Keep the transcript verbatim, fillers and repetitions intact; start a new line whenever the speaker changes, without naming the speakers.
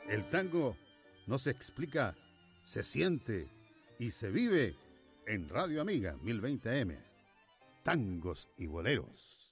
El tango no se explica, se siente y se vive en Radio Amiga mil veinte A M. Tangos y boleros.